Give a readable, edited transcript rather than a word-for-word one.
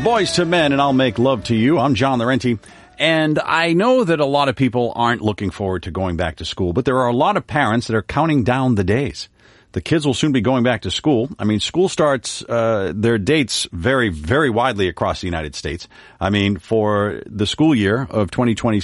Boys to Men, and I'll Make Love to You. I'm John Laurenti, and I know that a lot of people aren't looking forward to going back to school, but there are a lot of parents that are counting down the days. The kids will soon be going back to school. I mean, school starts, their dates vary very widely across the United States. I mean, for the school year of 2026,